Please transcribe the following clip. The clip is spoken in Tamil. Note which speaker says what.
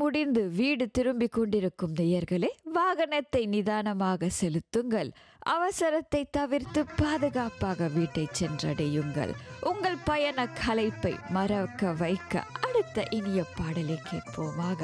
Speaker 1: முடிந்து வீடு திரும்பிக் கொண்டிருக்கும் நேயர்களே, வாகனத்தை நிதானமாக செலுத்துங்கள். அவசரத்தை தவிர்த்து பாதுகாப்பாக வீட்டை சென்றடையுங்கள். உங்கள் பயண களைப்பை மறக்க வைக்க அடுத்த இனிய பாடலை கேட்போமாக.